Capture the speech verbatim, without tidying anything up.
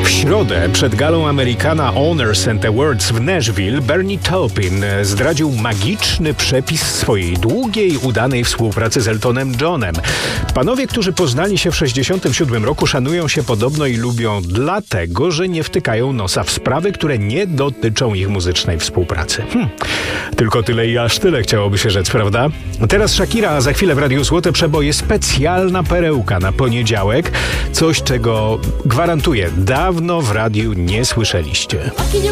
W środę przed galą Americana Honors and Awards w Nashville Bernie Taupin zdradził magiczny przepis swojej długiej, udanej współpracy z Eltonem Johnem. Panowie, którzy poznali się w sześćdziesiątym siódmym roku, szanują się podobno i lubią dlatego, że nie wtykają nosa w sprawy, które nie dotyczą ich muzycznej współpracy. Hm. Tylko tyle i aż tyle chciałoby się rzec, prawda? Teraz Shakira, a za chwilę w Radiu Złote Przeboje specjalna perełka na poniedziałek. Coś, czego gwarantuję, dawno w radiu nie słyszeliście.